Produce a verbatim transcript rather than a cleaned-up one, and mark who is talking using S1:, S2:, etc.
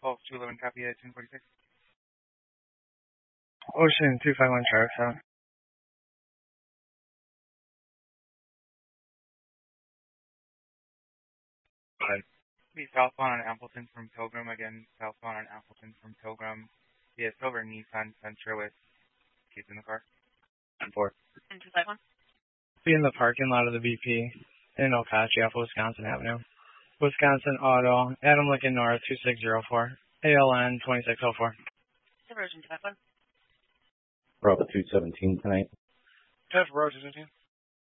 S1: twelve two eleven, copy at ten forty-six.
S2: Ocean two five one, Charlottetown.
S1: Right. Be southbound on Appleton from Pilgrim. Again, southbound on Appleton from Pilgrim. Yeah, silver Nissan Sentra with kids in the car.
S2: ten four.
S3: two five one.
S2: Be in the parking lot of the V P in Okauchee off Wisconsin Avenue. Wisconsin Auto, Adam Lincoln North, two six zero four. A L N twenty-six oh four.
S3: Diversion two five one.
S4: Bravo two seventeen tonight.
S1: F Road two seventeen.